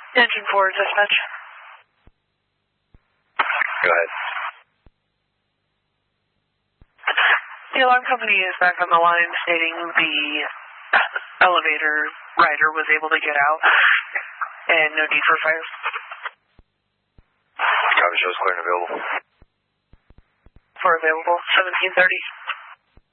Engine 4, dispatch. Go ahead. The alarm company is back on the line stating the elevator rider was able to get out and no need for fire. Copy, shows clear and available. For available, 1730.